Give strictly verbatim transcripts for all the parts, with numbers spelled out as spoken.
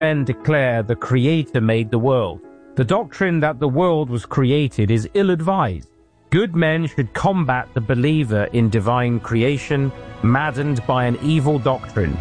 men declare the Creator made the world. The doctrine that the world was created is ill-advised. Good men should combat the believer in divine creation, maddened by an evil doctrine.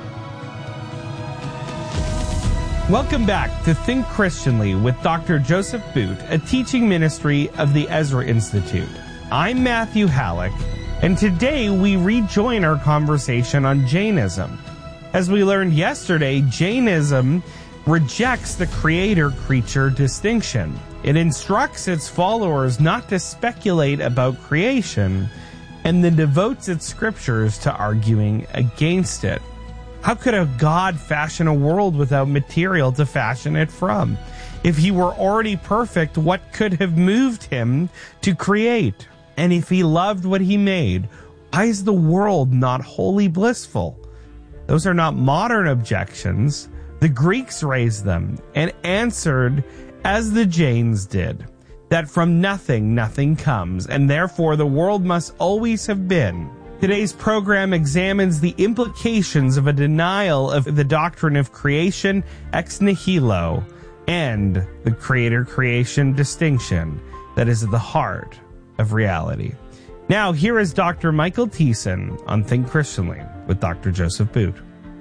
Welcome back to Think Christianly with Doctor Joseph Boot, a teaching ministry of the Ezra Institute. I'm Matthew Halleck, and today we rejoin our conversation on Jainism. As we learned yesterday, Jainism rejects the creator-creature distinction. It instructs its followers not to speculate about creation, and then devotes its scriptures to arguing against it. How could a God fashion a world without material to fashion it from? If he were already perfect, what could have moved him to create? And if he loved what he made, why is the world not wholly blissful? Those are not modern objections. The Greeks raised them and answered as the Jains did, that from nothing, nothing comes, and therefore the world must always have been. Today's program examines the implications of a denial of the doctrine of creation ex nihilo and the creator-creation distinction that is at the heart of reality. Now, here is Doctor Michael Thiessen on Think Christianly with Doctor Joseph Boot.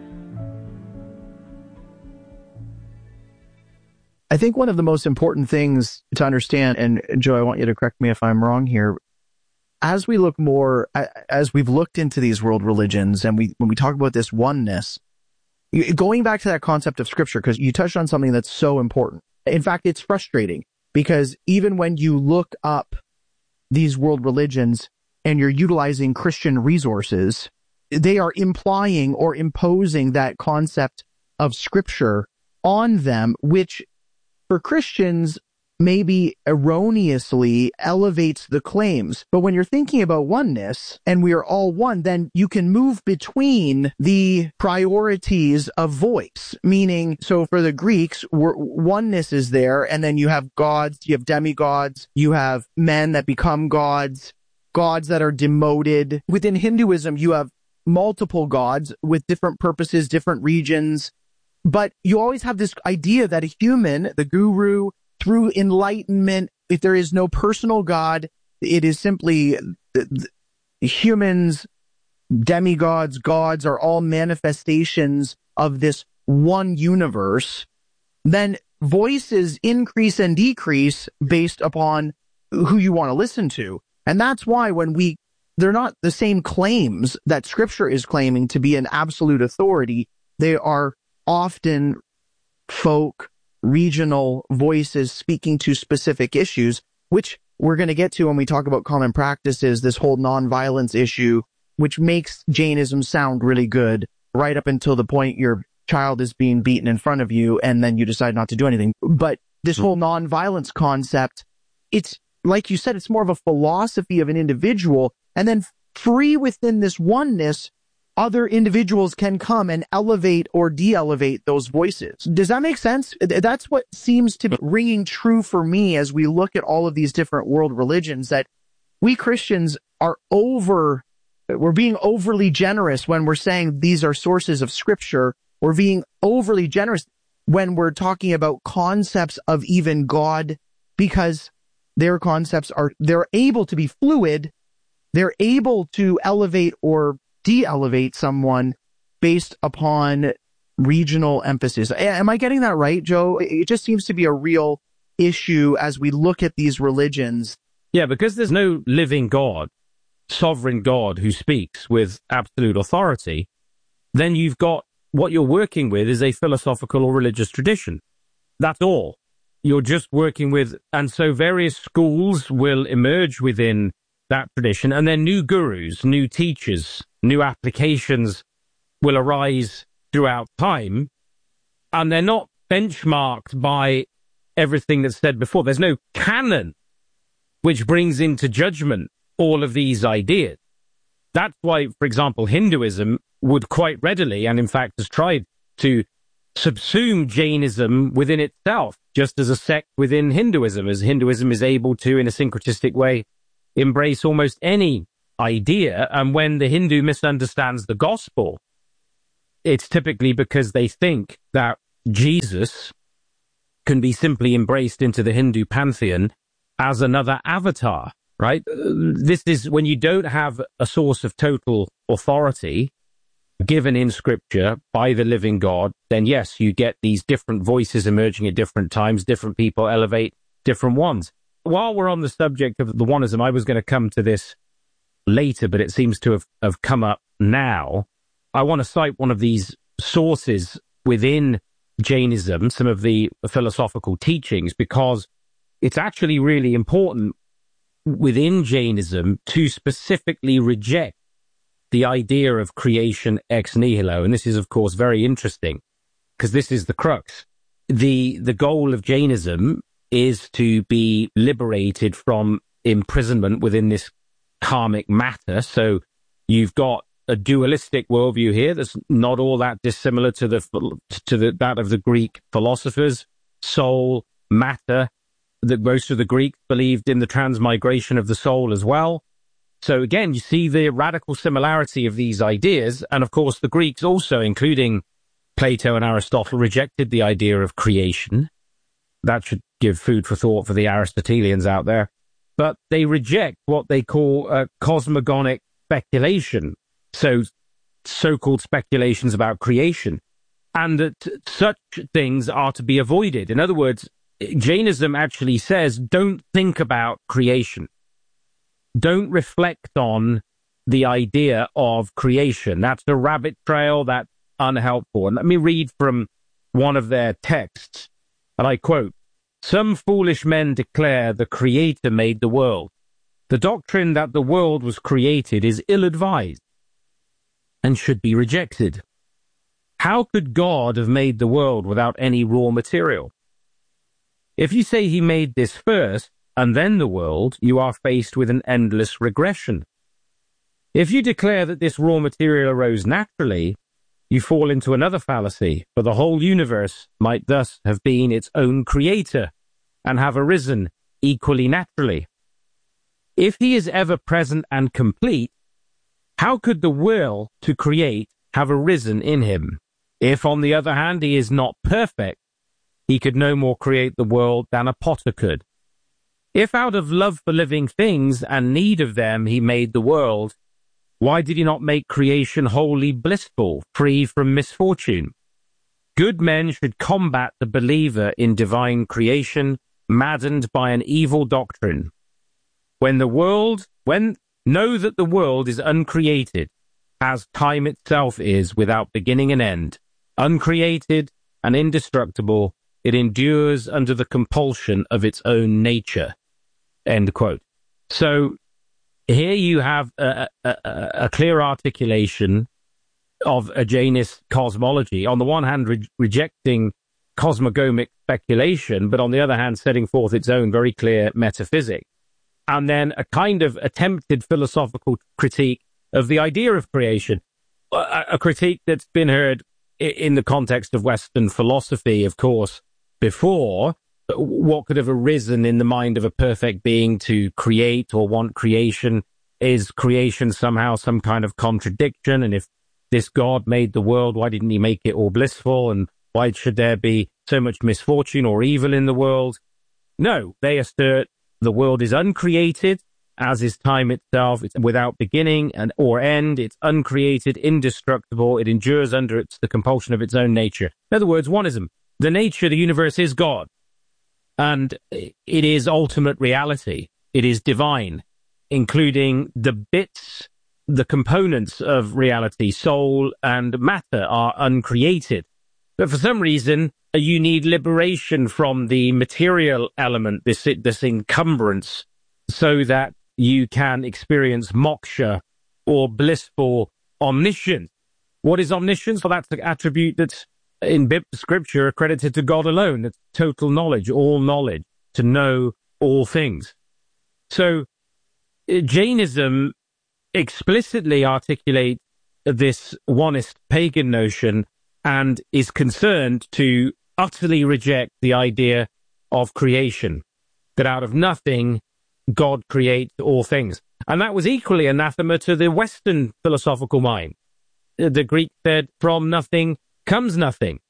I think one of the most important things to understand, and Joe, I want you to correct me if I'm wrong here, as we look more, as we've looked into these world religions, and we when we talk about this oneness, going back to that concept of scripture, because you touched on something that's so important. In fact, it's frustrating, because even when you look up these world religions and you're utilizing Christian resources, they are implying or imposing that concept of scripture on them, which for Christians maybe erroneously elevates the claims. But when you're thinking about oneness and we are all one, then you can move between the priorities of voice. Meaning, so for the Greeks, oneness is there, and then you have gods, you have demigods, you have men that become gods, gods that are demoted. Within Hinduism, you have multiple gods with different purposes, different regions. But you always have this idea that a human, the guru, through enlightenment, if there is no personal God, it is simply the, the humans, demigods, gods are all manifestations of this one universe. Then voices increase and decrease based upon who you want to listen to. And that's why when we, they're not the same claims that Scripture is claiming to be an absolute authority. They are often folk, regional voices speaking to specific issues, which we're going to get to when we talk about common practices, this whole nonviolence issue, which makes Jainism sound really good right up until the point your child is being beaten in front of you and then you decide not to do anything. But this whole nonviolence concept, it's like you said, it's more of a philosophy of an individual, and then free within this oneness, other individuals can come and elevate or de-elevate those voices. Does that make sense? That's what seems to be ringing true for me as we look at all of these different world religions, that we Christians are over, we're being overly generous when we're saying these are sources of scripture. We're being overly generous when we're talking about concepts of even God, because their concepts are, they're able to be fluid. They're able to elevate or de-elevate someone based upon regional emphasis. Am I getting that right, Joe? It just seems to be a real issue as we look at these religions. Yeah, because there's no living God, sovereign God who speaks with absolute authority, then you've got what you're working with is a philosophical or religious tradition. That's all. You're just working with, and so various schools will emerge within that tradition, and then new gurus, new teachers, new applications will arise throughout time, and they're not benchmarked by everything that's said before. There's no canon which brings into judgment all of these ideas. That's why, for example, Hinduism would quite readily, and in fact has tried to subsume Jainism within itself, just as a sect within Hinduism, as Hinduism is able to, in a syncretistic way, embrace almost any idea. And when the Hindu misunderstands the gospel, it's typically because they think that Jesus can be simply embraced into the Hindu pantheon as another avatar, right? This is when you don't have a source of total authority given in scripture by the living God, then yes, you get these different voices emerging at different times, different people elevate different ones. While we're on the subject of the oneism, I was going to come to this later, but it seems to have, have come up now. I want to cite one of these sources within Jainism, some of the philosophical teachings, because it's actually really important within Jainism to specifically reject the idea of creation ex nihilo. And this is, of course, very interesting because this is the crux. The, the goal of Jainism is to be liberated from imprisonment within this karmic matter. So you've got a dualistic worldview here that's not all that dissimilar to the to the, that of the Greek philosophers. Soul, matter, that most of the Greeks believed in the transmigration of the soul as well. So again, you see the radical similarity of these ideas. And of course, the Greeks also, including Plato and Aristotle, rejected the idea of creation. That should give food for thought for the Aristotelians out there. But they reject what they call uh, cosmogonic speculation. So so-called speculations about creation. And that such things are to be avoided. In other words, Jainism actually says, don't think about creation. Don't reflect on the idea of creation. That's a rabbit trail, that's unhelpful. And let me read from one of their texts, and I quote, "Some foolish men declare the Creator made the world. The doctrine that the world was created is ill-advised and should be rejected. How could God have made the world without any raw material? If you say he made this first, and then the world, you are faced with an endless regression. If you declare that this raw material arose naturally, you fall into another fallacy, for the whole universe might thus have been its own creator and have arisen equally naturally. If he is ever present and complete, how could the will to create have arisen in him? If, on the other hand, he is not perfect, he could no more create the world than a potter could. If out of love for living things and need of them he made the world, why did he not make creation wholly blissful, free from misfortune? Good men should combat the believer in divine creation, maddened by an evil doctrine. When the world, when, know that the world is uncreated, as time itself is without beginning and end. Uncreated and indestructible, it endures under the compulsion of its own nature." End quote. So here you have a, a, a clear articulation of a Jainist cosmology. On the one hand, re- rejecting cosmogonic speculation, but on the other hand, setting forth its own very clear metaphysics. And then a kind of attempted philosophical critique of the idea of creation, a, a critique that's been heard in the context of Western philosophy, of course, before. What could have arisen in the mind of a perfect being to create or want creation? Is creation somehow some kind of contradiction? And if this God made the world, why didn't he make it all blissful? And why should there be so much misfortune or evil in the world? No, they assert the world is uncreated, as is time itself. It's without beginning and or end. It's uncreated, indestructible. It endures under its, the compulsion of its own nature. In other words, oneism. The nature of the universe is God. And it is ultimate reality. It is divine, including the bits, the components of reality, soul and matter are uncreated. But for some reason, you need liberation from the material element, this, this encumbrance, so that you can experience moksha or blissful omniscience. What is omniscience? Well, that's the attribute that's in scripture accredited to God alone. It's total knowledge, all knowledge, to know all things. So Jainism explicitly articulates this oneist pagan notion and is concerned to utterly reject the idea of creation, that out of nothing, God creates all things. And that was equally anathema to the Western philosophical mind. The Greek said, from nothing comes nothing.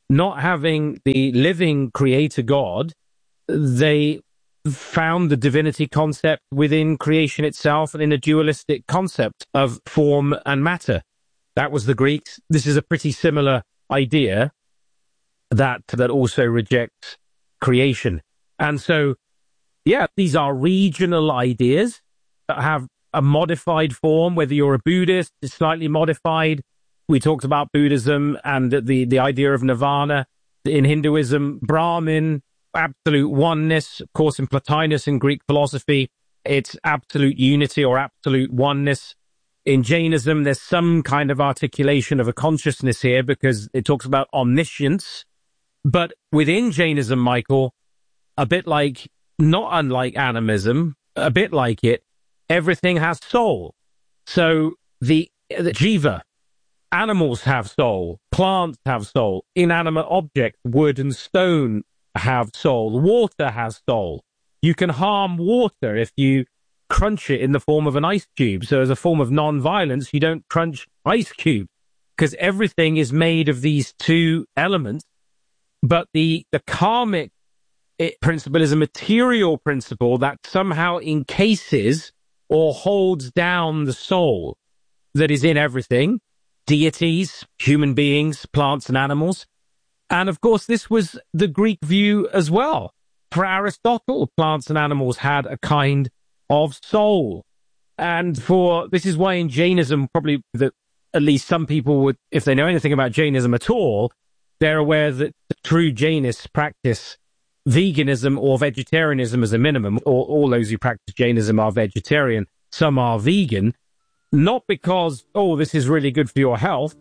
not having the living creator God, they found the divinity concept within creation itself and in a dualistic concept of form and matter. That was the Greeks. This is a pretty similar idea that that also rejects creation. And so, yeah, these are regional ideas that have a modified form, whether you're a Buddhist, it's slightly modified. We talked about Buddhism and the, the idea of nirvana. In Hinduism, Brahmin, absolute oneness. Of course, in Plotinus in Greek philosophy, it's absolute unity or absolute oneness. In Jainism, there's some kind of articulation of a consciousness here because it talks about omniscience. But within Jainism, Michael, a bit like, not unlike animism, a bit like it, everything has soul. So the, the jiva, animals have soul, plants have soul, inanimate objects, wood and stone have soul, water has soul. You can harm water if you crunch it in the form of an ice cube. So as a form of non-violence, you don't crunch ice cubes because everything is made of these two elements. But the, the karmic it, principle is a material principle that somehow encases or holds down the soul that is in everything, deities, human beings, plants and animals. And of course, this was the Greek view as well. For Aristotle, plants and animals had a kind of soul. And for, this is why in Jainism, probably that at least some people would, if they know anything about Jainism at all, they're aware that the true Jainists practice veganism or vegetarianism as a minimum. All, all those who practice Jainism are vegetarian. Some are vegan, not because, oh, this is really good for your health.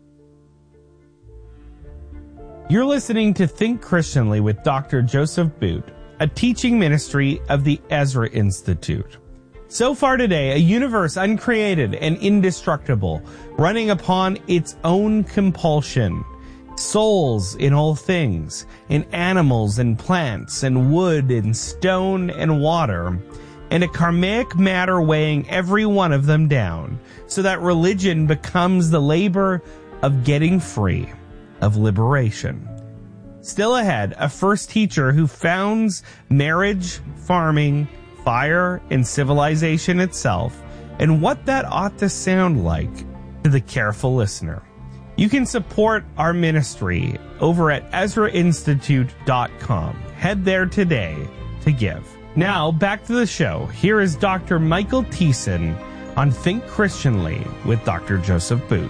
You're listening to Think Christianly with Doctor Joseph Boot, a teaching ministry of the Ezra Institute. So far today, a universe uncreated and indestructible, running upon its own compulsion. Souls in all things, in animals and plants and wood and stone and water, and a karmic matter weighing every one of them down, so that religion becomes the labor of getting free, of liberation. Still ahead, a first teacher who founds marriage, farming, fire, and civilization itself, and what that ought to sound like to the careful listener. You can support our ministry over at Ezra Institute dot com. Head there today to give. Now, back to the show. Here is Doctor Michael Thiessen on Think Christianly with Doctor Joseph Boot.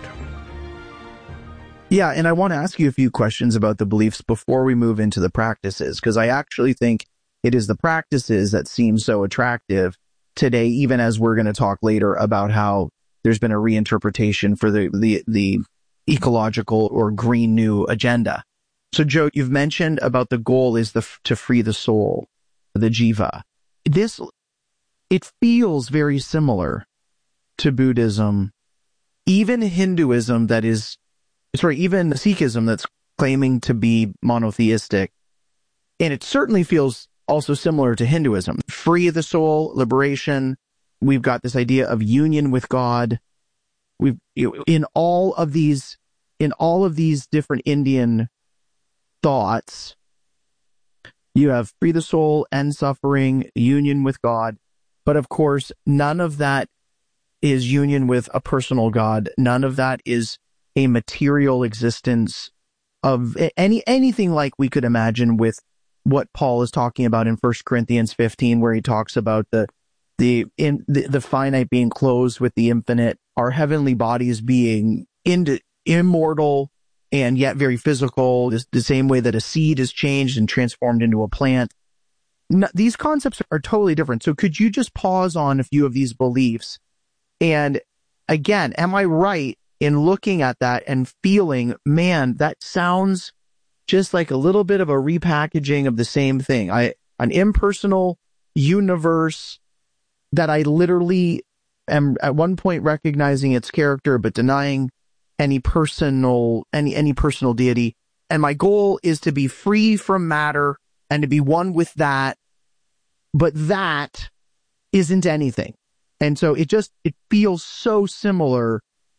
Yeah, and I want to ask you a few questions about the beliefs before we move into the practices, because I actually think it is the practices that seem so attractive today, even as we're going to talk later about how there's been a reinterpretation for the, the, the ecological or green new agenda. So, Joe, you've mentioned about the goal is the to free the soul, the jiva. This, it feels very similar to Buddhism, even Hinduism that is, sorry, even Sikhism that's claiming to be monotheistic. And it certainly feels also similar to Hinduism. Free the soul, liberation. We've got this idea of union with God. We've, in all of these, in all of these different Indian thoughts, you have free the soul, end suffering, union with God. But of course, none of that is union with a personal God. None of that is a material existence of any anything like we could imagine with what Paul is talking about in First Corinthians fifteen, where he talks about the the in the, the finite being closed with the infinite, our heavenly bodies being in, immortal and yet very physical, the, the same way that a seed is changed and transformed into a plant. No, these concepts are totally different. So could you just pause on a few of these beliefs? And again, am I right in looking at that and feeling, man, that sounds just like a little bit of a repackaging of the same thing? I an impersonal universe that I literally am at one point recognizing its character, but denying any personal, any, any personal deity. And my goal is to be free from matter and to be one with that. But that isn't anything. And so it just, it feels so similar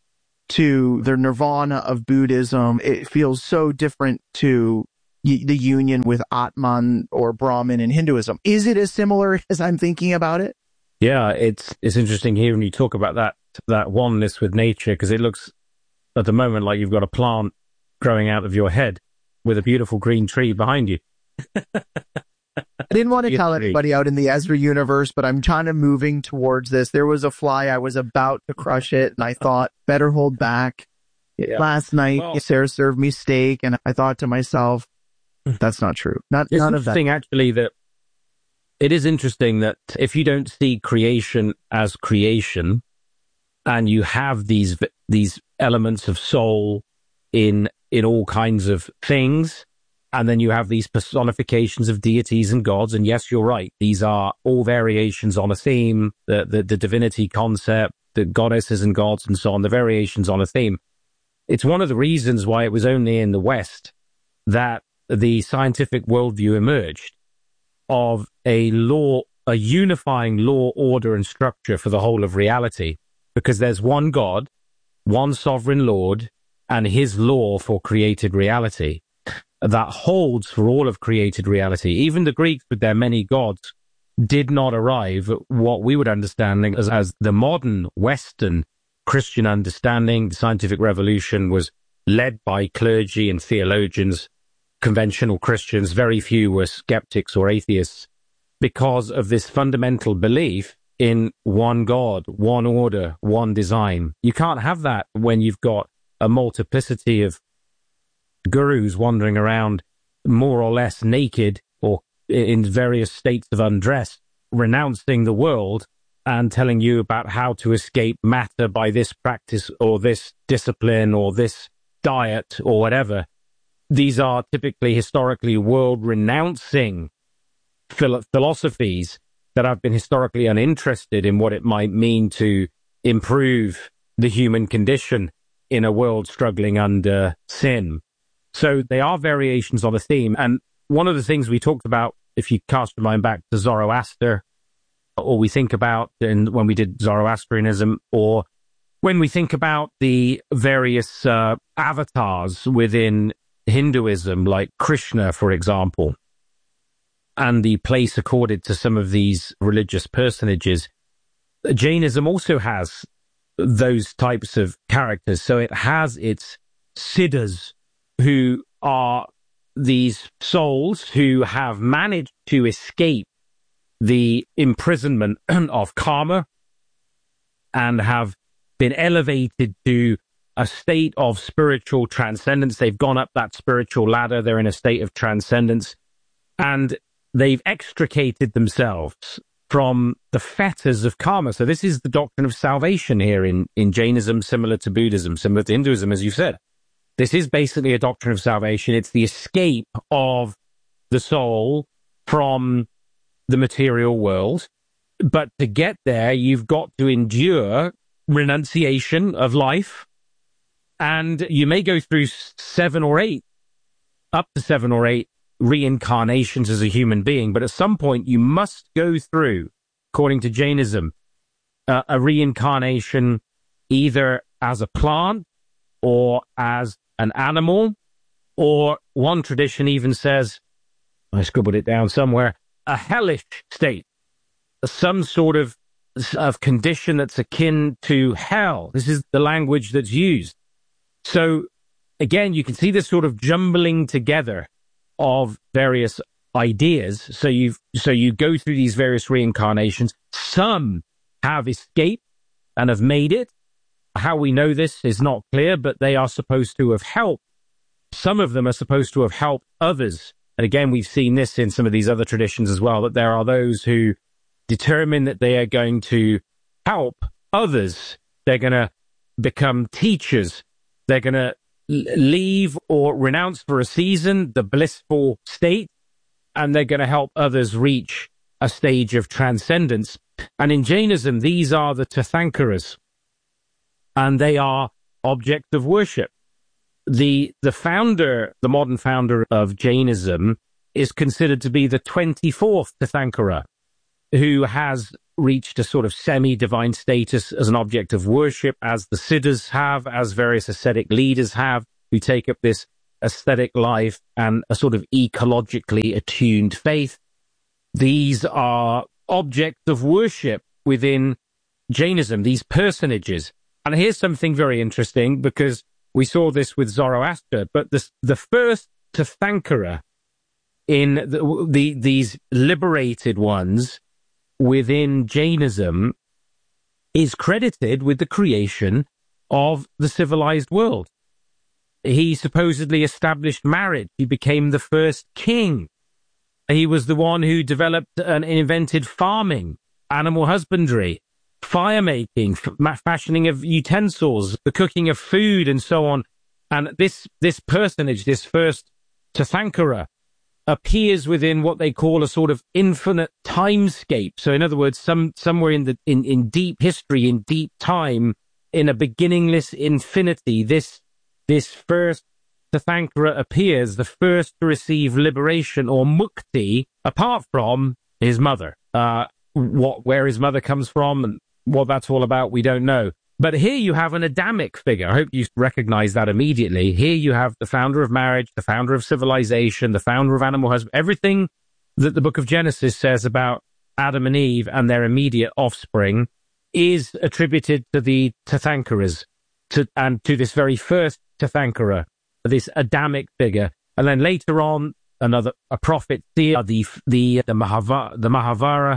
to the nirvana of Buddhism. It feels so different to y- the union with Atman or Brahman in Hinduism. Is it as similar as I'm thinking about it? Yeah, it's it's interesting hearing you talk about that that oneness with nature, because it looks at the moment like you've got a plant growing out of your head with a beautiful green tree behind you. I didn't want to tell anybody out in the Ezra universe, but I'm kind of moving towards this. There was a fly. I was about to crush it, and I thought, better hold back. Yeah. Last night, well, Sarah served me steak, and I thought to myself, that's not true. Not, it's none of that. Interesting, actually, that it is interesting that if you don't see creation as creation, and you have these these elements of soul in in all kinds of things, and then you have these personifications of deities and gods. And yes, you're right. These are all variations on a theme, the, the, the divinity concept, the goddesses and gods and so on, the variations on a theme. It's one of the reasons why it was only in the West that the scientific worldview emerged of a law, a unifying law, order and structure for the whole of reality, because there's one God, one sovereign Lord, and his law for created reality that holds for all of created reality. Even the Greeks, with their many gods, did not arrive at what we would understand as, as the modern Western Christian understanding. The scientific revolution was led by clergy and theologians, conventional Christians. Very few were skeptics or atheists, because of this fundamental belief in one God, one order, one design. You can't have that when you've got a multiplicity of gurus wandering around more or less naked or in various states of undress, renouncing the world and telling you about how to escape matter by this practice or this discipline or this diet or whatever. These are typically historically world-renouncing philo- philosophies that have been historically uninterested in what it might mean to improve the human condition in a world struggling under sin. So they are variations on a theme. And one of the things we talked about, if you cast your mind back to Zoroaster, or we think about in, when we did Zoroastrianism, or when we think about the various uh, avatars within Hinduism, like Krishna, for example, and the place accorded to some of these religious personages, Jainism also has those types of characters. So it has its siddhas, who are these souls who have managed to escape the imprisonment of karma and have been elevated to a state of spiritual transcendence. They've gone up that spiritual ladder. They're in a state of transcendence, and they've extricated themselves from the fetters of karma. So this is the doctrine of salvation here in, in Jainism, similar to Buddhism, similar to Hinduism, as you said. This is basically a doctrine of salvation. It's the escape of the soul from the material world. But to get there, you've got to endure renunciation of life. And you may go through seven or eight, up to seven or eight reincarnations as a human being. But at some point, you must go through, according to Jainism, uh, a reincarnation either as a plant or as an animal, or one tradition even says, I scribbled it down somewhere, a hellish state, some sort of, of condition that's akin to hell. This is the language that's used. So again, you can see this sort of jumbling together of various ideas. So you so you go through these various reincarnations. Some have escaped and have made it. How we know this is not clear, but they are supposed to have helped. Some of them are supposed to have helped others. And again, we've seen this in some of these other traditions as well, that there are those who determine that they are going to help others. They're going to become teachers. They're going to leave or renounce for a season the blissful state, and they're going to help others reach a stage of transcendence. And in Jainism, these are the Tirthankaras, and they are objects of worship. The the founder, the modern founder of Jainism, is considered to be the twenty-fourth Tirthankara, who has reached a sort of semi-divine status as an object of worship, as the Siddhas have, as various ascetic leaders have, who take up this aesthetic life and a sort of ecologically attuned faith. These are objects of worship within Jainism, these personages. And here's something very interesting, because we saw this with Zoroaster, but the, the first Tirthankara in the, the, these liberated ones within Jainism is credited with the creation of the civilized world. He supposedly established marriage. He became the first king. He was the one who developed and invented farming, animal husbandry, fire making, f- fashioning of utensils, the cooking of food, and so on. And this this personage, this first Tirthankara, appears within what they call a sort of infinite timescape. So, in other words, some somewhere in the in, in deep history, in deep time, in a beginningless infinity, this this first Tirthankara appears, the first to receive liberation or mukti, apart from his mother. Uh, what where his mother comes from and what that's all about, we don't know. But here you have an Adamic figure. I hope you recognize that immediately. Here you have the founder of marriage, the founder of civilization, the founder of animal husbandry. Everything that the book of Genesis says about Adam and Eve and their immediate offspring is attributed to the Tirthankaras, to, and to this very first Tirthankara, this Adamic figure. And then later on, another a prophet, the the the, the, Mahava, the Mahavara.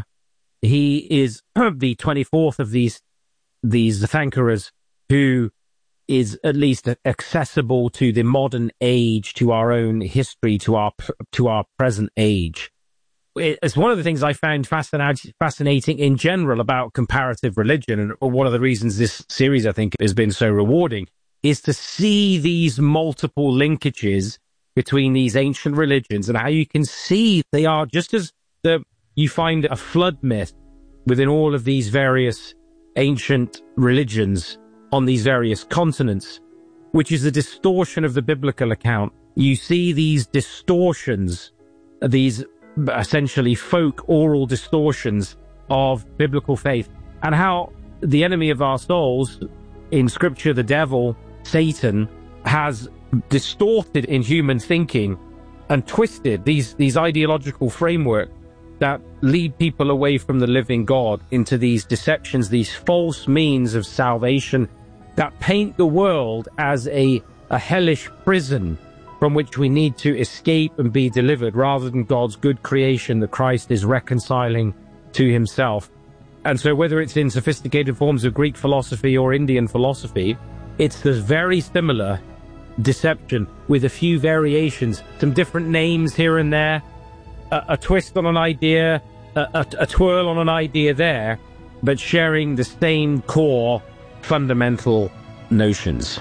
He is the twenty-fourth of these these Tirthankaras, who is at least accessible to the modern age, to our own history, to our to our present age. It's one of the things I found fascinating, fascinating in general about comparative religion, and one of the reasons this series, I think, has been so rewarding, is to see these multiple linkages between these ancient religions and how you can see they are just as the you find a flood myth within all of these various ancient religions on these various continents, which is a distortion of the biblical account. You see these distortions, these essentially folk oral distortions of biblical faith, and how the enemy of our souls, in scripture, the devil, Satan, has distorted in human thinking and twisted these, these ideological frameworks that lead people away from the living God into these deceptions, these false means of salvation that paint the world as a, a hellish prison from which we need to escape and be delivered, rather than God's good creation that Christ is reconciling to himself. And so whether it's in sophisticated forms of Greek philosophy or Indian philosophy, it's this very similar deception with a few variations, some different names here and there, a, a twist on an idea, a, a, a twirl on an idea there, but sharing the same core fundamental notions.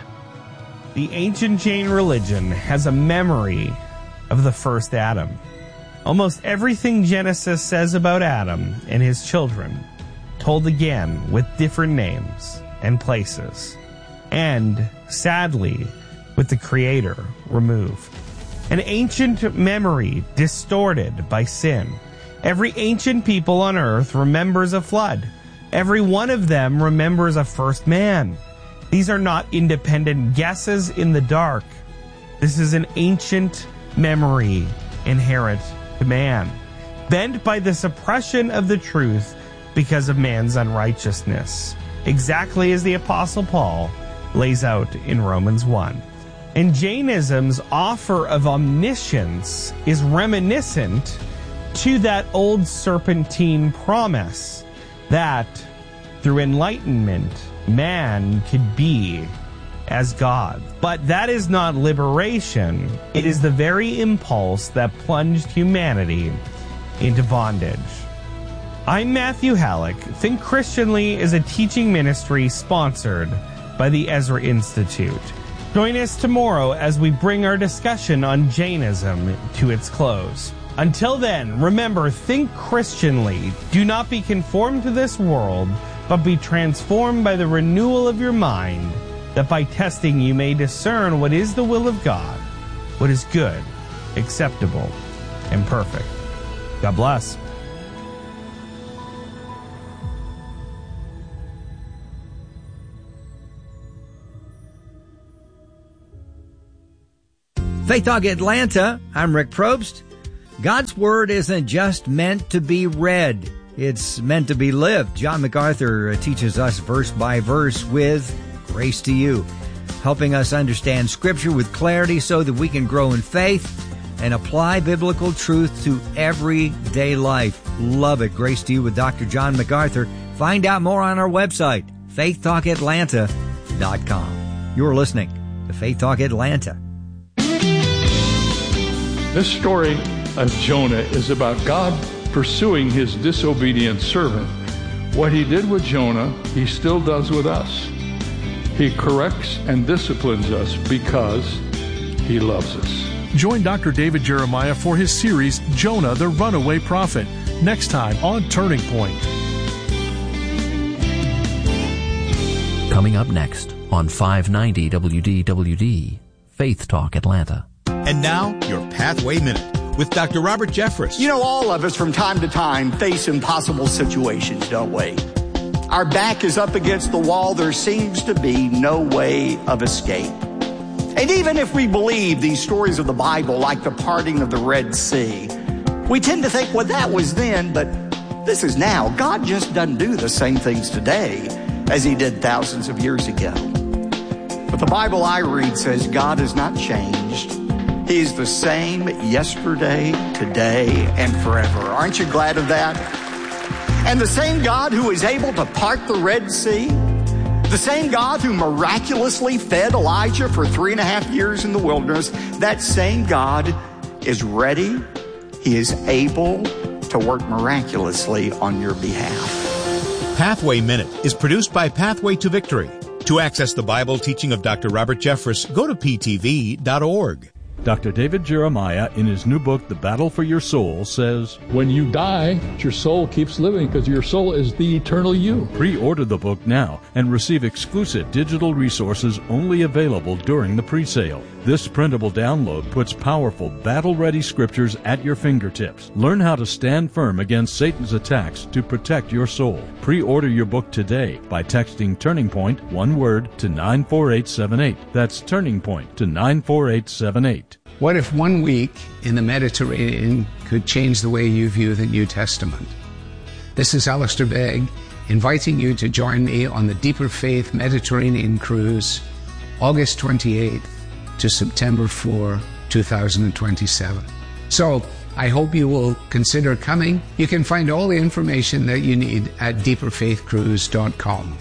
The ancient Jain religion has a memory of the first Adam. Almost everything Genesis says about Adam and his children, told again with different names and places, and, sadly, with the Creator removed. An ancient memory distorted by sin. Every ancient people on earth remembers a flood. Every one of them remembers a first man. These are not independent guesses in the dark. This is an ancient memory inherent to man, bent by the suppression of the truth because of man's unrighteousness, exactly as the Apostle Paul lays out in Romans one. And Jainism's offer of omniscience is reminiscent to that old serpentine promise that through enlightenment, man could be as God. But that is not liberation. It is the very impulse that plunged humanity into bondage. I'm Matthew Halleck. Think Christianly is a teaching ministry sponsored by the Ezra Institute. Join us tomorrow as we bring our discussion on Jainism to its close. Until then, remember, think Christianly. Do not be conformed to this world, but be transformed by the renewal of your mind, that by testing you may discern what is the will of God, what is good, acceptable, and perfect. God bless. Faith Talk Atlanta, I'm Rick Probst. God's Word isn't just meant to be read. It's meant to be lived. John MacArthur teaches us verse by verse with Grace to You, helping us understand Scripture with clarity so that we can grow in faith and apply biblical truth to everyday life. Love it. Grace to You with Doctor John MacArthur. Find out more on our website, faith talk atlanta dot com. You're listening to Faith Talk Atlanta. This story of Jonah is about God pursuing his disobedient servant. What he did with Jonah, he still does with us. He corrects and disciplines us because he loves us. Join Doctor David Jeremiah for his series, Jonah the Runaway Prophet, next time on Turning Point. Coming up next on five ninety W D W D, Faith Talk Atlanta. And now, your Pathway Minute with Doctor Robert Jeffress. You know, all of us from time to time face impossible situations, don't we? Our back is up against the wall. There seems to be no way of escape. And even if we believe these stories of the Bible, like the parting of the Red Sea, we tend to think, well, that was then, but this is now. God just doesn't do the same things today as he did thousands of years ago. But the Bible I read says God has not changed. He is the same yesterday, today, and forever. Aren't you glad of that? And the same God who is able to part the Red Sea, the same God who miraculously fed Elijah for three and a half years in the wilderness, that same God is ready. He is able to work miraculously on your behalf. Pathway Minute is produced by Pathway to Victory. To access the Bible teaching of Doctor Robert Jeffress, go to p t v dot org. Doctor David Jeremiah, in his new book, The Battle for Your Soul, says, When you die, your soul keeps living because your soul is the eternal you. Pre-order the book now and receive exclusive digital resources only available during the pre-sale. This printable download puts powerful, battle-ready scriptures at your fingertips. Learn how to stand firm against Satan's attacks to protect your soul. Pre-order your book today by texting Turning Point, one word, to nine four eight seven eight. That's Turning Point to nine four eight seven eight. What if one week in the Mediterranean could change the way you view the New Testament? This is Alistair Begg, inviting you to join me on the Deeper Faith Mediterranean Cruise, August twenty-eighth to September fourth, two thousand twenty-seven. So, I hope you will consider coming. You can find all the information that you need at deeper faith cruise dot com.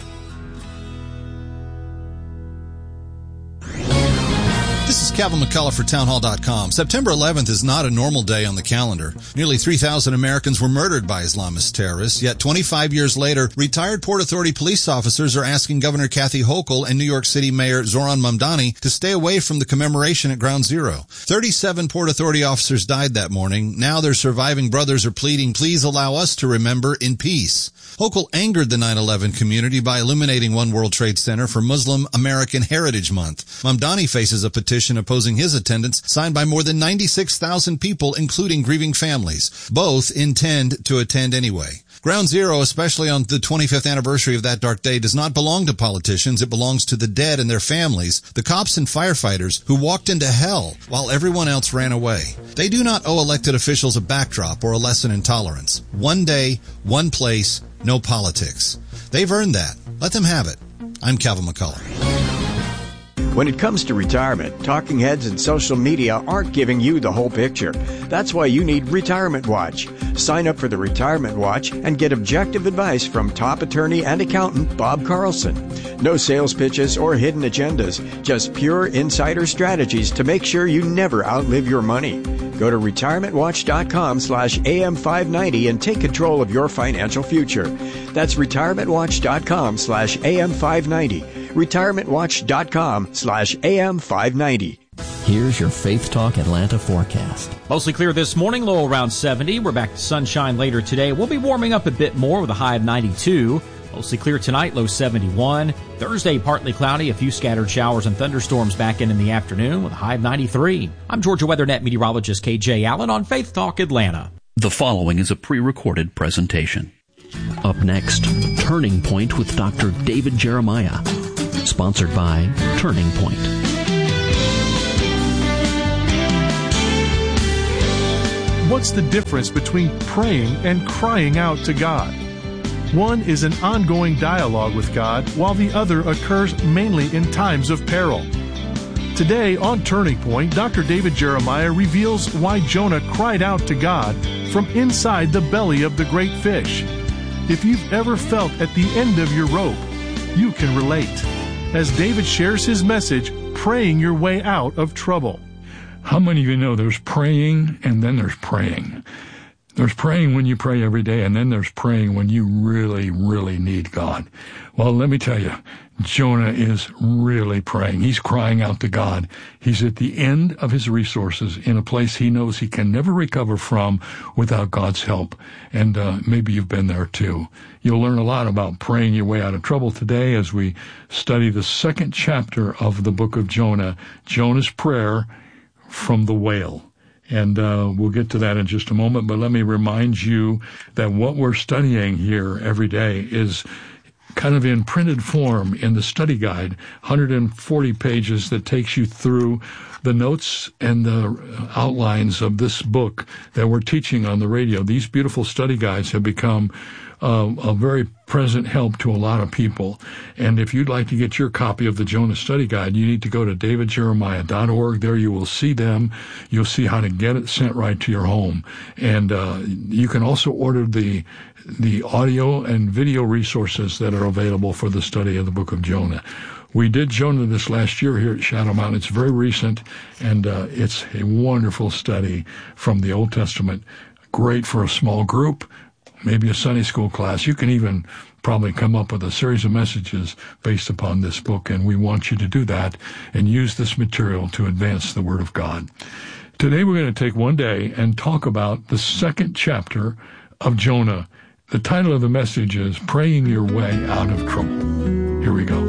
This is Calvin McCullough for town hall dot com. September eleventh is not a normal day on the calendar. Nearly three thousand Americans were murdered by Islamist terrorists, yet twenty-five years later, retired Port Authority police officers are asking Governor Kathy Hochul and New York City Mayor Zoran Mamdani to stay away from the commemoration at Ground Zero. thirty-seven Port Authority officers died that morning. Now their surviving brothers are pleading, please allow us to remember in peace. Hochul angered the nine eleven community by illuminating One World Trade Center for Muslim American Heritage Month. Mamdani faces a petition opposing his attendance, signed by more than ninety-six thousand people, including grieving families. Both intend to attend anyway. Ground Zero, especially on the twenty-fifth anniversary of that dark day, does not belong to politicians. It belongs to the dead and their families, the cops and firefighters who walked into hell while everyone else ran away. They do not owe elected officials a backdrop or a lesson in tolerance. One day, one place, no politics. They've earned that. Let them have it. I'm Calvin McCullough. When it comes to retirement, talking heads and social media aren't giving you the whole picture. That's why you need Retirement Watch. Sign up for the Retirement Watch and get objective advice from top attorney and accountant Bob Carlson. No sales pitches or hidden agendas, just pure insider strategies to make sure you never outlive your money. Go to retirement watch dot com slash A M five ninety and take control of your financial future. That's retirement watch dot com slash A M five ninety. retirement watch dot com slash A M five ninety. Here's your Faith Talk Atlanta forecast. Mostly clear this morning, low around seventy. We're back to sunshine later today. We'll be warming up a bit more with a high of ninety-two. Mostly clear tonight, low seventy-one. Thursday, partly cloudy, a few scattered showers and thunderstorms back in in the afternoon with a high of ninety-three. I'm Georgia WeatherNet meteorologist K J Allen on Faith Talk Atlanta. The following is a pre-recorded presentation. Up next, Turning Point with Doctor David Jeremiah. Sponsored by Turning Point. what's the difference between praying and crying out to God? One is an ongoing dialogue with God, while the other occurs mainly in times of peril. Today on Turning Point, Doctor David Jeremiah reveals why Jonah cried out to God from inside the belly of the great fish. If you've ever felt at the end of your rope, you can relate, as David shares his message, praying your way out of trouble. How many of you know there's praying and then there's praying? There's praying when you pray every day, and then there's praying when you really, really need God. Well, let me tell you, Jonah is really praying. He's crying out to God. He's at the end of his resources in a place he knows he can never recover from without God's help. And uh, maybe you've been there too. You'll learn a lot about praying your way out of trouble today as we study the second chapter of the book of Jonah, Jonah's prayer from the whale. And uh, we'll get to that in just a moment, but let me remind you that what we're studying here every day is kind of in printed form in the study guide, one hundred forty pages that takes you through the notes and the outlines of this book that we're teaching on the radio. These beautiful study guides have become uh, a very present help to a lot of people. And if you'd like to get your copy of the Jonah Study Guide, you need to go to david jeremiah dot org. There you will see them. You'll see how to get it sent right to your home. And uh, you can also order the the audio and video resources that are available for the study of the book of Jonah. We did Jonah this last year here at Shadow Mountain. It's very recent, and uh, it's a wonderful study from the Old Testament. Great for a small group, maybe a Sunday school class. You can even probably come up with a series of messages based upon this book, and we want you to do that and use this material to advance the Word of God. Today we're going to take one day and talk about the second chapter of Jonah. The title of the message is Praying Your Way Out of Trouble. Here we go.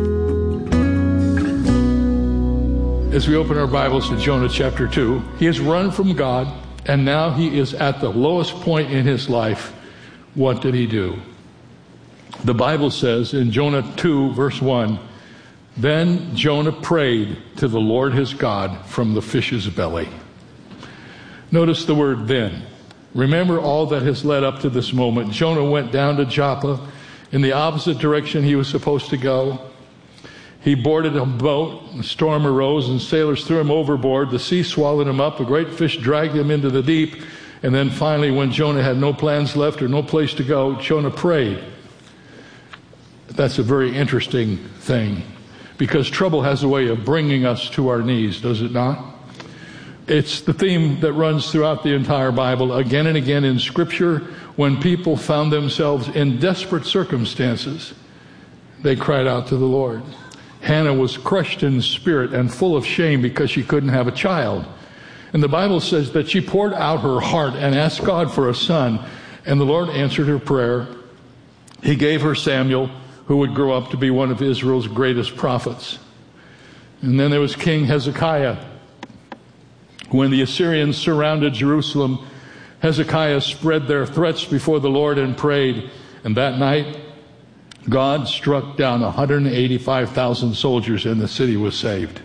As we open our Bibles to Jonah chapter two, he has run from God, and now he is at the lowest point in his life. What did he do? The Bible says in Jonah two, verse one, then Jonah prayed to the Lord his God from the fish's belly. Notice the word then. Remember all that has led up to this moment. Jonah went down to Joppa in the opposite direction he was supposed to go. He boarded a boat, a storm arose, and sailors threw him overboard. The sea swallowed him up. A great fish dragged him into the deep. And then finally, when Jonah had no plans left or no place to go, Jonah prayed. That's a very interesting thing, because trouble has a way of bringing us to our knees, does it not? It's the theme that runs throughout the entire Bible, again and again in Scripture. When people found themselves in desperate circumstances, they cried out to the Lord. Hannah was crushed in spirit and full of shame because she couldn't have a child. And the Bible says that she poured out her heart and asked God for a son, and the Lord answered her prayer. He gave her Samuel, who would grow up to be one of Israel's greatest prophets. And then there was King Hezekiah. When the Assyrians surrounded Jerusalem, Hezekiah spread their threats before the Lord and prayed. And that night, God struck down one hundred eighty-five thousand soldiers, and the city was saved.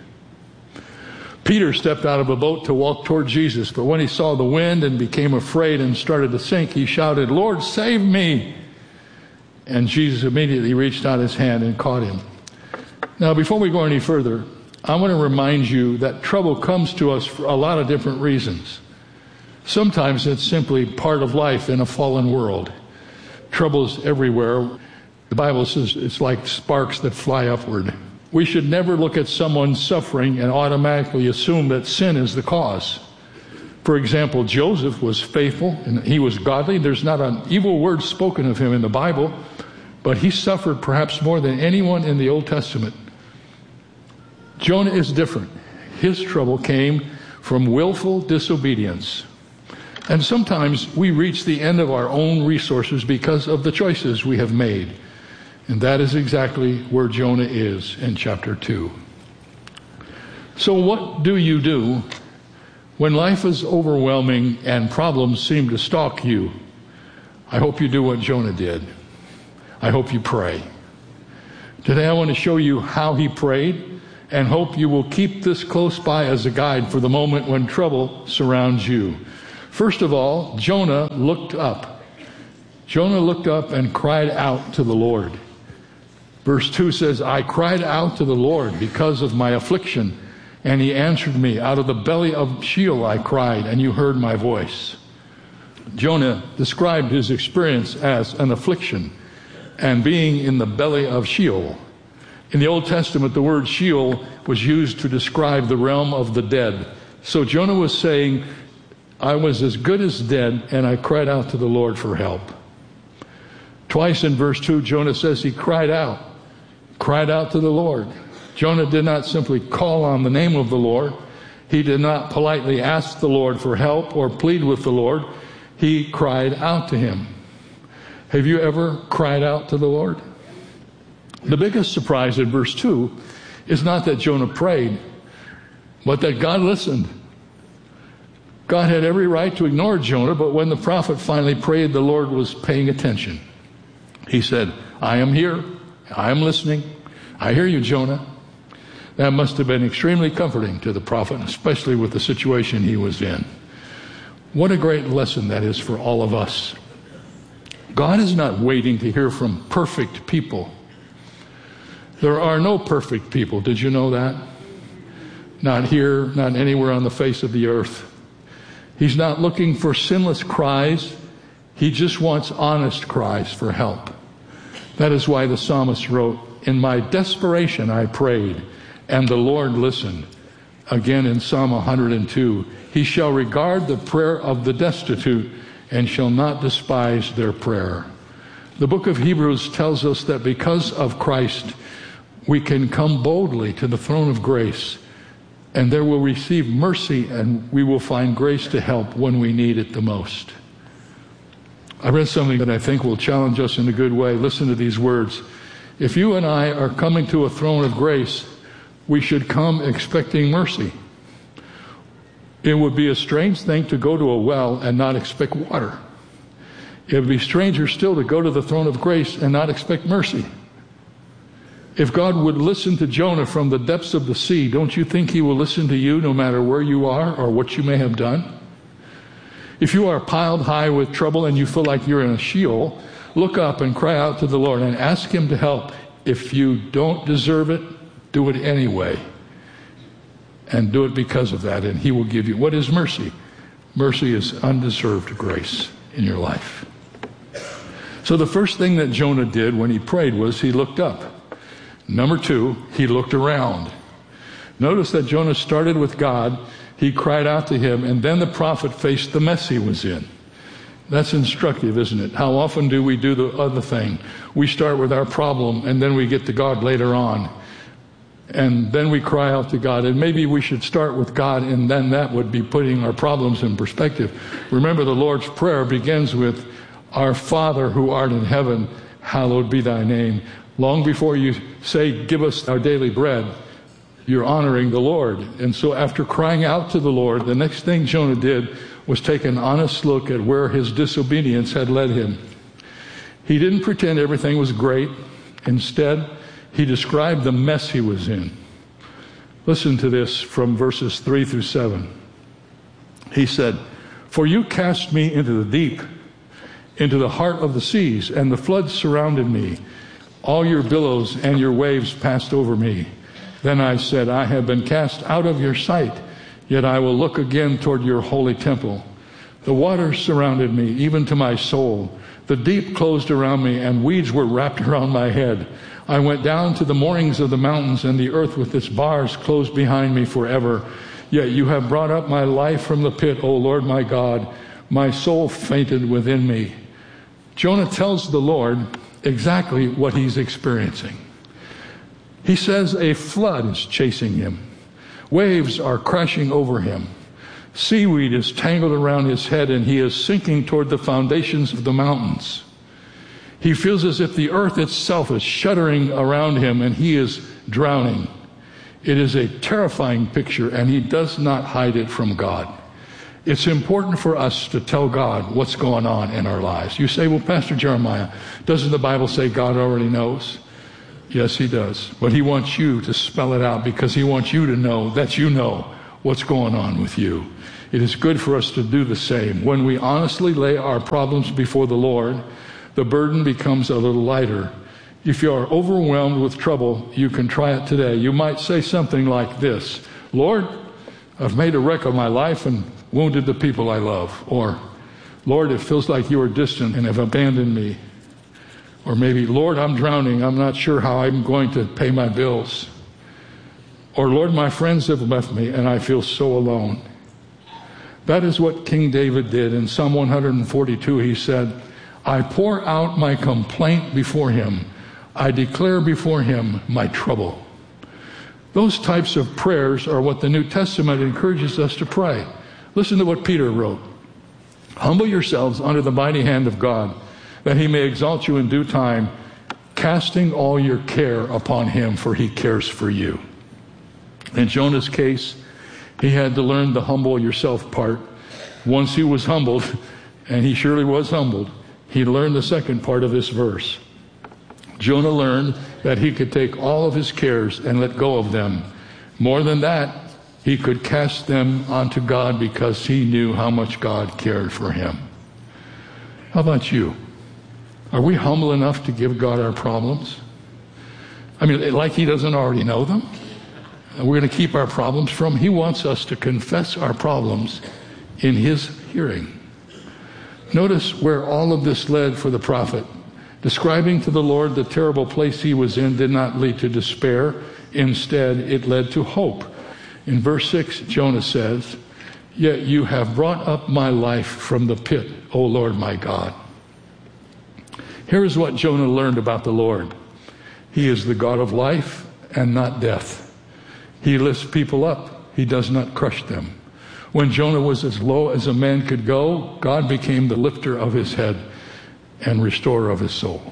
Peter stepped out of a boat to walk toward Jesus, but when he saw the wind and became afraid and started to sink, he shouted, Lord, save me! And Jesus immediately reached out his hand and caught him. Now, before we go any further, I want to remind you that trouble comes to us for a lot of different reasons. Sometimes it's simply part of life in a fallen world. Trouble's everywhere. The Bible says it's like sparks that fly upward. We should never look at someone suffering and automatically assume that sin is the cause. For example, Joseph was faithful and he was godly. There's not an evil word spoken of him in the Bible, but he suffered perhaps more than anyone in the Old Testament. Jonah is different. His trouble came from willful disobedience. And sometimes we reach the end of our own resources because of the choices we have made. And that is exactly where Jonah is in chapter two. So what do you do when life is overwhelming and problems seem to stalk you? I hope you do what Jonah did. I hope you pray. Today I want to show you how he prayed, and hope you will keep this close by as a guide for the moment when trouble surrounds you. First of all, Jonah looked up. Jonah looked up and cried out to the Lord. Verse two says, I cried out to the Lord because of my affliction, and he answered me. Out of the belly of Sheol I cried, and you heard my voice. Jonah described his experience as an affliction and being in the belly of Sheol. In the Old Testament, the word Sheol was used to describe the realm of the dead. So Jonah was saying, I was as good as dead, and I cried out to the Lord for help. Twice in verse two, Jonah says he cried out, cried out to the Lord. Jonah did not simply call on the name of the Lord. He did not politely ask the Lord for help or plead with the Lord. He cried out to him. Have you ever cried out to the Lord? The biggest surprise in verse two is not that Jonah prayed, but that God listened. God had every right to ignore Jonah, but when the prophet finally prayed, the Lord was paying attention. He said, I am here. I am listening. I hear you, Jonah. That must have been extremely comforting to the prophet, especially with the situation he was in. What a great lesson that is for all of us. God is not waiting to hear from perfect people. There are no perfect people. Did you know that? Not here, not anywhere on the face of the earth. He's not looking for sinless cries. He just wants honest cries for help. That is why the psalmist wrote, in my desperation I prayed, and the Lord listened. Again in Psalm one hundred two, he shall regard the prayer of the destitute and shall not despise their prayer. The book of Hebrews tells us that because of Christ, we can come boldly to the throne of grace, and there will receive mercy, and we will find grace to help when we need it the most. I read something that I think will challenge us in a good way. Listen to these words. If you and I are coming to a throne of grace, we should come expecting mercy. It would be a strange thing to go to a well and not expect water. It would be stranger still to go to the throne of grace and not expect mercy. If God would listen to Jonah from the depths of the sea, don't you think he will listen to you no matter where you are or what you may have done? If you are piled high with trouble and you feel like you're in a Sheol, look up and cry out to the Lord and ask him to help. If you don't deserve it, do it anyway. And do it because of that, and he will give you. What is mercy? Mercy is undeserved grace in your life. So the first thing that Jonah did when he prayed was he looked up. Number two, he looked around. Notice that Jonah started with God, he cried out to him, and then the prophet faced the mess he was in. That's instructive, isn't it? How often do we do the other thing? We start with our problem, and then we get to God later on. And then we cry out to God. And maybe we should start with God, and then that would be putting our problems in perspective. Remember, the Lord's Prayer begins with, Our Father who art in heaven, hallowed be thy name. Long before you say, give us our daily bread, you're honoring the Lord. And so after crying out to the Lord, the next thing Jonah did was take an honest look at where his disobedience had led him. He didn't pretend everything was great. Instead, he described the mess he was in. Listen to this from verses three through seven. He said, For you cast me into the deep, into the heart of the seas, and the floods surrounded me. All your billows and your waves passed over me. Then I said, I have been cast out of your sight, yet I will look again toward your holy temple. The waters surrounded me, even to my soul. The deep closed around me, and weeds were wrapped around my head. I went down to the moorings of the mountains, and the earth with its bars closed behind me forever. Yet you have brought up my life from the pit, O Lord my God. My soul fainted within me. Jonah tells the Lord exactly what he's experiencing. He says a flood is chasing him. Waves are crashing over him. Seaweed is tangled around his head, and he is sinking toward the foundations of the mountains. He feels as if the earth itself is shuddering around him, and he is drowning. It is a terrifying picture, and he does not hide it from God. It's important for us to tell God what's going on in our lives. You say, well, Pastor Jeremiah, doesn't the Bible say God already knows? Yes, he does. But he wants you to spell it out because he wants you to know that you know what's going on with you. It is good for us to do the same. When we honestly lay our problems before the Lord, the burden becomes a little lighter. If you are overwhelmed with trouble, you can try it today. You might say something like this: Lord, I've made a wreck of my life and wounded the people I love. Or, Lord, it feels like you are distant and have abandoned me. Or maybe, Lord, I'm drowning. I'm not sure how I'm going to pay my bills. Or, Lord, my friends have left me and I feel so alone. That is what King David did. In Psalm one forty-two, he said, I pour out my complaint before him. I declare before him my trouble. Those types of prayers are what the New Testament encourages us to pray. Listen to what Peter wrote. Humble yourselves under the mighty hand of God, that he may exalt you in due time, casting all your care upon him, for he cares for you. In Jonah's case, he had to learn the humble yourself part. Once he was humbled, and he surely was humbled, he learned the second part of this verse. Jonah learned that he could take all of his cares and let go of them. More than that, he could cast them onto God because he knew how much God cared for him. How about you? Are we humble enough to give God our problems? I mean, like he doesn't already know them? We're going to keep our problems from him. He wants us to confess our problems in his hearing. Notice where all of this led for the prophet. Describing to the Lord the terrible place he was in did not lead to despair. Instead, it led to hope. In verse six, Jonah says, Yet you have brought up my life from the pit, O Lord my God. Here is what Jonah learned about the Lord. He is the God of life and not death. He lifts people up. He does not crush them. When Jonah was as low as a man could go, God became the lifter of his head and restorer of his soul.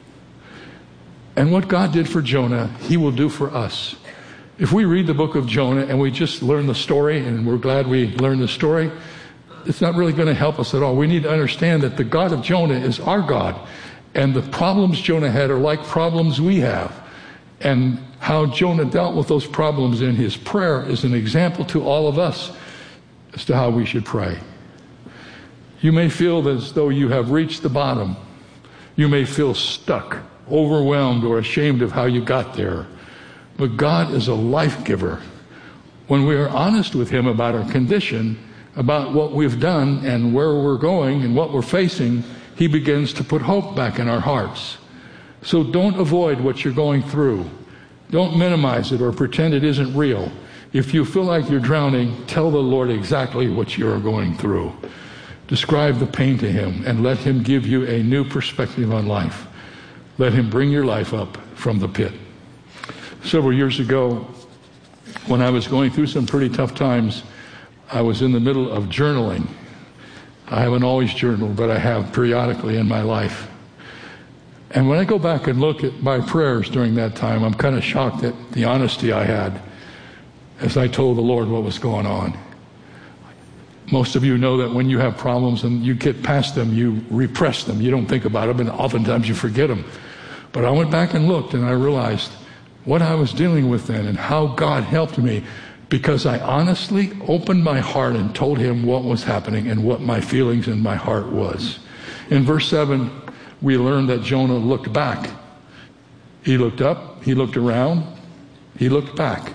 And what God did for Jonah, he will do for us. If we read the book of Jonah and we just learn the story, and we're glad we learned the story, it's not really going to help us at all. We need to understand that the God of Jonah is our God. And the problems Jonah had are like problems we have. And how Jonah dealt with those problems in his prayer is an example to all of us as to how we should pray. You may feel as though you have reached the bottom. You may feel stuck, overwhelmed, or ashamed of how you got there. But God is a life giver. When we are honest with him about our condition, about what we've done and where we're going and what we're facing, he begins to put hope back in our hearts. So don't avoid what you're going through. Don't minimize it or pretend it isn't real. If you feel like you're drowning, tell the Lord exactly what you're going through. Describe the pain to him and let him give you a new perspective on life. Let him bring your life up from the pit. Several years ago, when I was going through some pretty tough times, I was in the middle of journaling. I haven't always journaled, but I have periodically in my life. And when I go back and look at my prayers during that time, I'm kind of shocked at the honesty I had as I told the Lord what was going on. Most of you know that when you have problems and you get past them, you repress them. You don't think about them, and oftentimes you forget them. But I went back and looked, and I realized what I was dealing with then and how God helped me, because I honestly opened my heart and told him what was happening and what my feelings in my heart was. In verse seven, we learned that Jonah looked back. He looked up, he looked around, he looked back.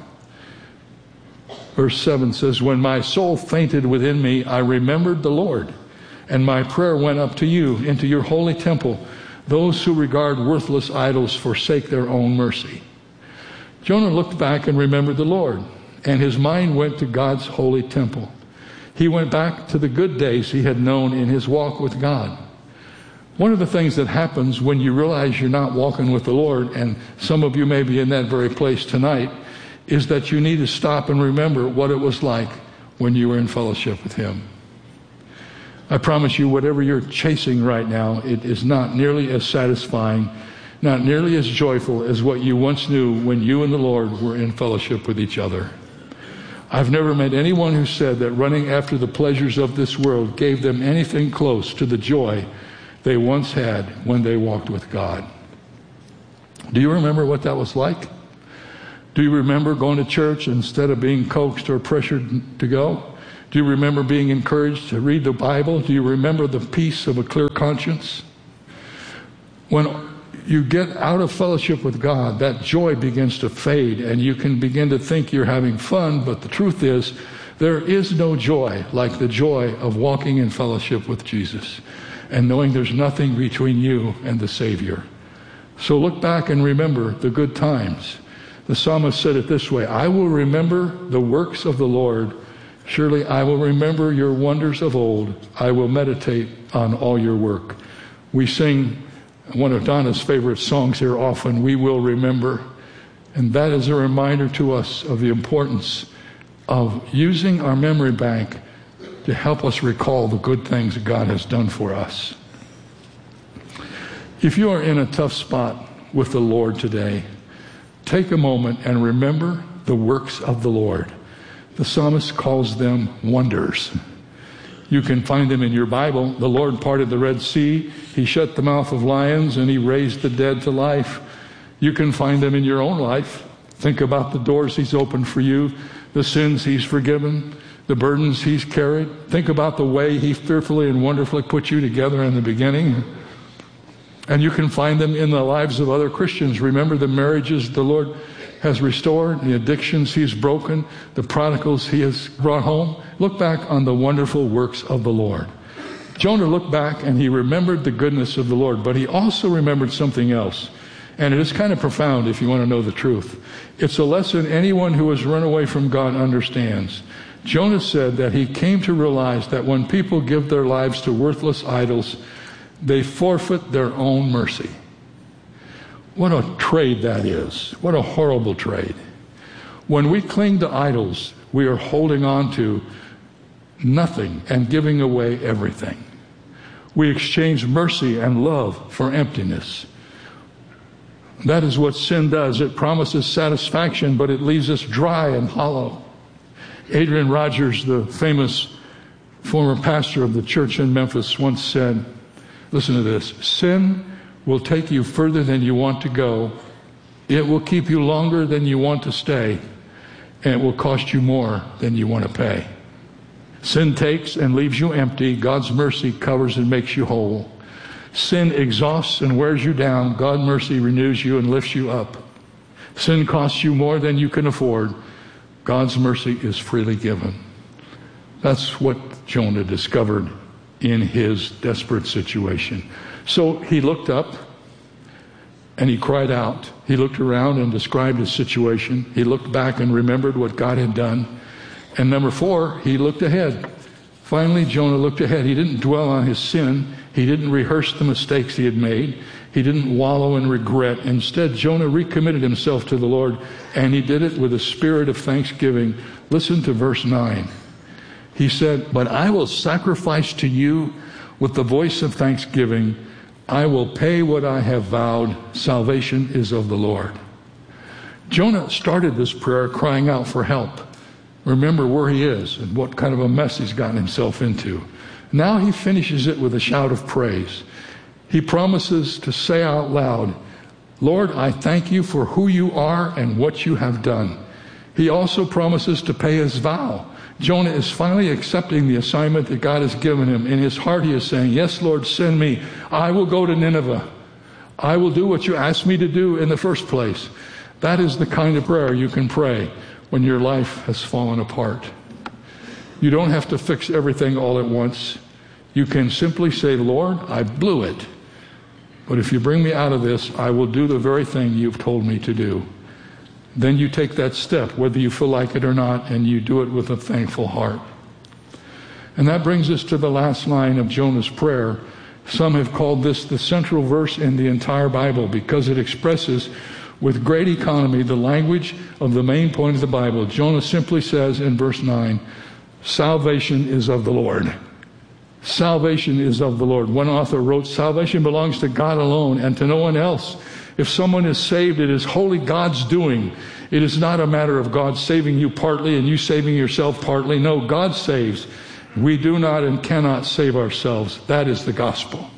Verse seven says, When my soul fainted within me, I remembered the Lord, and my prayer went up to you into your holy temple. Those who regard worthless idols forsake their own mercy. Jonah looked back and remembered the Lord, and his mind went to God's holy temple. He went back to the good days he had known in his walk with God. One of the things that happens when you realize you're not walking with the Lord, and some of you may be in that very place tonight, is that you need to stop and remember what it was like when you were in fellowship with him. I promise you, whatever you're chasing right now, it is not nearly as satisfying, not nearly as joyful as what you once knew when you and the Lord were in fellowship with each other. I've never met anyone who said that running after the pleasures of this world gave them anything close to the joy they once had when they walked with God. Do you remember what that was like? Do you remember going to church instead of being coaxed or pressured to go? Do you remember being encouraged to read the Bible? Do you remember the peace of a clear conscience? When you get out of fellowship with God, that joy begins to fade, and you can begin to think you're having fun, but the truth is, there is no joy like the joy of walking in fellowship with Jesus and knowing there's nothing between you and the Savior. So look back and remember the good times. The psalmist said it this way, I will remember the works of the Lord. Surely I will remember your wonders of old. I will meditate on all your work. We sing one of Donna's favorite songs here often, We Will Remember. And that is a reminder to us of the importance of using our memory bank to help us recall the good things that God has done for us. If you are in a tough spot with the Lord today, take a moment and remember the works of the Lord. The psalmist calls them wonders. You can find them in your Bible. The Lord parted the Red Sea. He shut the mouth of lions, and he raised the dead to life. You can find them in your own life. Think about the doors he's opened for you, the sins he's forgiven, the burdens he's carried. Think about the way he fearfully and wonderfully put you together in the beginning. And you can find them in the lives of other Christians. Remember the marriages the Lord has restored, the addictions he's broken, the prodigals he has brought home. Look back on the wonderful works of the Lord. Jonah looked back and he remembered the goodness of the Lord, but he also remembered something else. And it is kind of profound if you want to know the truth. It's a lesson anyone who has run away from God understands. Jonah said that he came to realize that when people give their lives to worthless idols, they forfeit their own mercy. What a trade that is. What a horrible trade. When we cling to idols, we are holding on to nothing and giving away everything. We exchange mercy and love for emptiness. That is what sin does. It promises satisfaction, but it leaves us dry and hollow. Adrian Rogers, the famous former pastor of the church in Memphis, once said, listen to this, sin will take you further than you want to go. It will keep you longer than you want to stay. And it will cost you more than you want to pay. Sin takes and leaves you empty. God's mercy covers and makes you whole. Sin exhausts and wears you down. God's mercy renews you and lifts you up. Sin costs you more than you can afford. God's mercy is freely given. That's what Jonah discovered in his desperate situation. So he looked up and he cried out. He looked around and described his situation. He looked back and remembered what God had done. And number four, he looked ahead. Finally, Jonah looked ahead. He didn't dwell on his sin. He didn't rehearse the mistakes he had made. He didn't wallow in regret. Instead, Jonah recommitted himself to the Lord, and he did it with a spirit of thanksgiving. Listen to verse nine. He said, but I will sacrifice to you with the voice of thanksgiving. I will pay what I have vowed. Salvation is of the Lord. Jonah started this prayer crying out for help. Remember where he is and what kind of a mess he's gotten himself into. Now he finishes it with a shout of praise. He promises to say out loud, Lord, I thank you for who you are and what you have done. He also promises to pay his vow. Jonah is finally accepting the assignment that God has given him. In his heart he is saying, yes, Lord, send me. I will go to Nineveh. I will do what you asked me to do in the first place. That is the kind of prayer you can pray when your life has fallen apart. You don't have to fix everything all at once. You can simply say, Lord, I blew it. But if you bring me out of this, I will do the very thing you've told me to do. Then you take that step, whether you feel like it or not, and you do it with a thankful heart. And that brings us to the last line of Jonah's prayer. Some have called this the central verse in the entire Bible because it expresses with great economy the language of the main point of the Bible. Jonah simply says in verse nine, salvation is of the Lord. Salvation is of the Lord. One author wrote, salvation belongs to God alone and to no one else. If someone is saved, it is wholly God's doing. It is not a matter of God saving you partly and you saving yourself partly. No, God saves. We do not and cannot save ourselves. That is the gospel.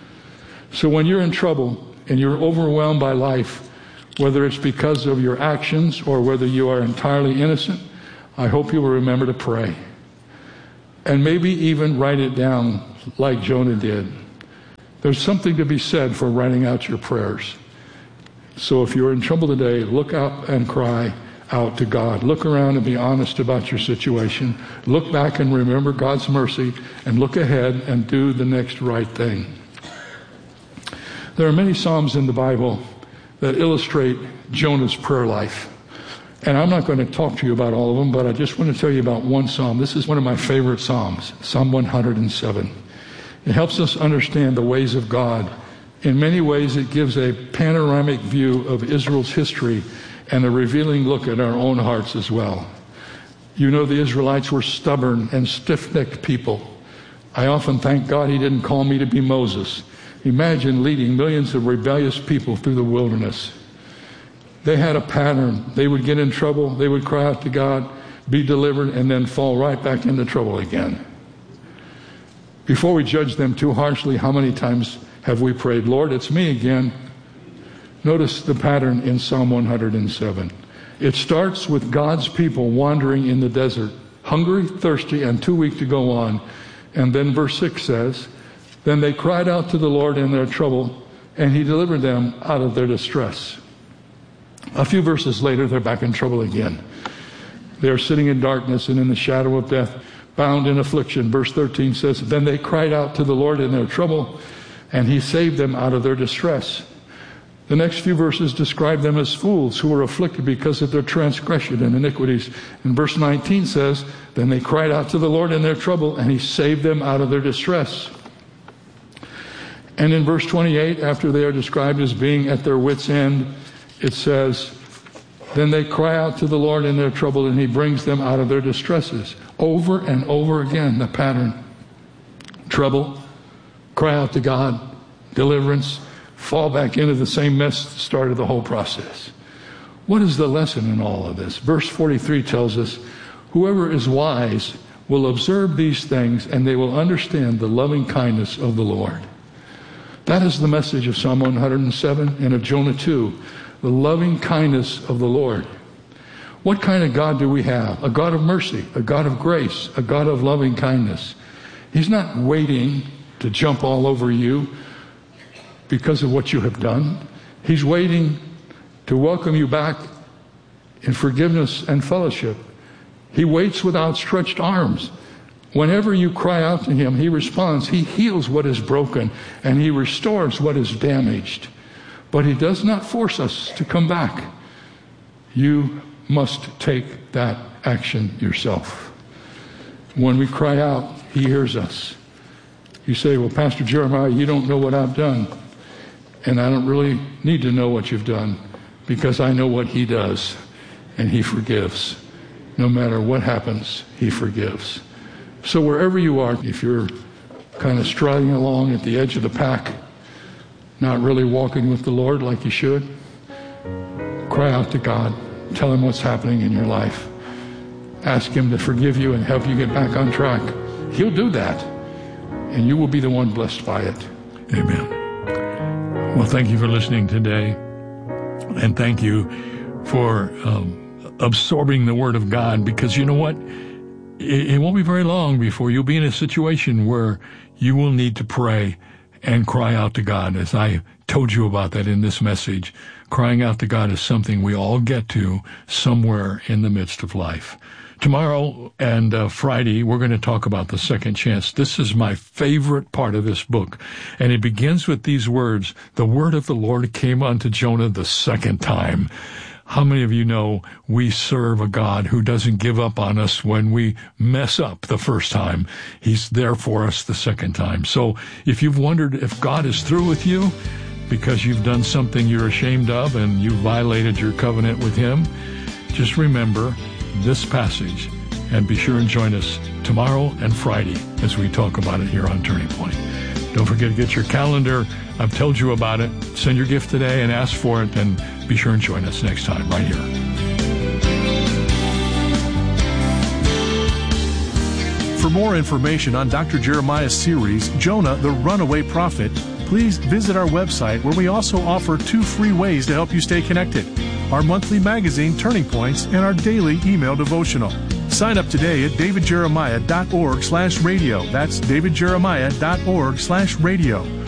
So when you're in trouble and you're overwhelmed by life, whether it's because of your actions or whether you are entirely innocent, I hope you will remember to pray. and maybe even write it down like Jonah did. There's something to be said for writing out your prayers. So if you're in trouble today, look up and cry out to God. Look around and be honest about your situation. Look back and remember God's mercy, and look ahead and do the next right thing. There are many Psalms in the Bible that illustrate Jonah's prayer life. And I'm not going to talk to you about all of them, but I just want to tell you about one Psalm. This is one of my favorite Psalms, Psalm one hundred seven. It helps us understand the ways of God. In many ways, it gives a panoramic view of Israel's history and a revealing look at our own hearts as well. You know, the Israelites were stubborn and stiff-necked people. I often thank God he didn't call me to be Moses. Imagine leading millions of rebellious people through the wilderness. They had a pattern. They would get in trouble, they would cry out to God, be delivered, and then fall right back into trouble again. Before we judge them too harshly, how many times have we prayed, Lord, it's me again? Notice the pattern in Psalm one hundred seven. It starts with God's people wandering in the desert, hungry, thirsty, and too weak to go on. And then verse six says, then they cried out to the Lord in their trouble, and he delivered them out of their distress. A few verses later, they're back in trouble again. They're sitting in darkness and in the shadow of death, bound in affliction. Verse thirteen says, then they cried out to the Lord in their trouble, and he saved them out of their distress. The next few verses describe them as fools who were afflicted because of their transgression and iniquities. And verse nineteen says, then they cried out to the Lord in their trouble, and he saved them out of their distress. And in verse twenty-eight, after they are described as being at their wits' end, it says, then they cry out to the Lord in their trouble, and he brings them out of their distresses. Over and over again, the pattern. Trouble, cry out to God, deliverance, fall back into the same mess that started the whole process. What is the lesson in all of this? Verse forty-three tells us, whoever is wise will observe these things, and they will understand the loving kindness of the Lord. That is the message of Psalm one hundred seven and of Jonah two, the loving kindness of the Lord. What kind of God do we have? A God of mercy, a God of grace, a God of loving kindness. He's not waiting to jump all over you because of what you have done. He's waiting to welcome you back in forgiveness and fellowship. He waits with outstretched arms. Whenever you cry out to him, he responds. He heals what is broken, and he restores what is damaged. But he does not force us to come back. You must take that action yourself. When we cry out, he hears us. You say, well, Pastor Jeremiah, you don't know what I've done. And I don't really need to know what you've done, because I know what he does, and he forgives. No matter what happens, he forgives. So wherever you are, if you're kind of striding along at the edge of the pack, not really walking with the Lord like you should, cry out to God. Tell him what's happening in your life. Ask him to forgive you and help you get back on track. He'll do that, and you will be the one blessed by it. Amen. Well, thank you for listening today, and thank you for um, absorbing the Word of God, because you know what? It, it won't be very long before you'll be in a situation where you will need to pray and cry out to God, as I told you about that in this message. Crying out to God is something we all get to somewhere in the midst of life. Tomorrow and uh, Friday, we're going to talk about the second chance. This is my favorite part of this book. And it begins with these words, the word of the Lord came unto Jonah the second time. How many of you know we serve a God who doesn't give up on us when we mess up the first time? He's there for us the second time. So if you've wondered if God is through with you because you've done something you're ashamed of and you violated your covenant with him, just remember this passage and be sure and join us tomorrow and Friday as we talk about it here on Turning Point. Don't forget to get your calendar. I've told you about it. Send your gift today and ask for it, and be sure and join us next time right here. For more information on Doctor Jeremiah's series, Jonah, the Runaway Prophet, please visit our website, where we also offer two free ways to help you stay connected: our monthly magazine, Turning Points, and our daily email devotional. Sign up today at david jeremiah dot org slash radio. That's david jeremiah dot org slash radio.